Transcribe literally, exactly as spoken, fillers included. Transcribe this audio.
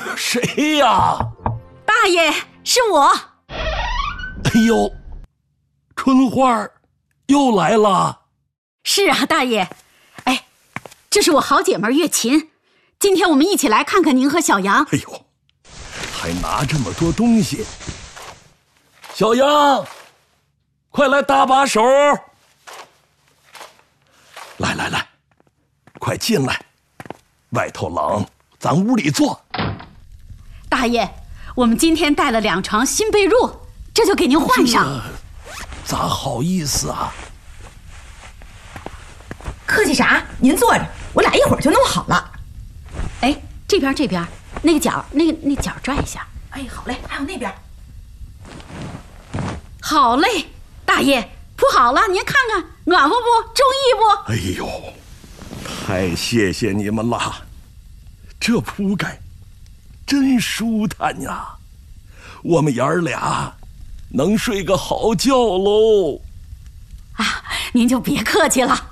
谁呀？ 大爷，是我。 哎呦，春花又来了。 是啊，大爷。哎，这是我好姐妹月琴，今天我们一起来看看您和小杨。 哎呦，还拿这么多东西。小杨，快来搭把手。来来来，快进来，外头冷，咱屋里坐。 大爷，我们今天带了两床新被褥，这就给您换上。 咋好意思啊？ 客气啥？您坐着，我俩一会儿就弄好了。 哎，这边这边，那个角，那个那角拽一下。 哎，好嘞，还有那边。 好嘞，大爷，铺好了，您看看，暖和不？中意不？ 哎呦，太谢谢你们了，这铺盖真舒坦呀，我们爷儿俩能睡个好觉喽。 啊，您就别客气了。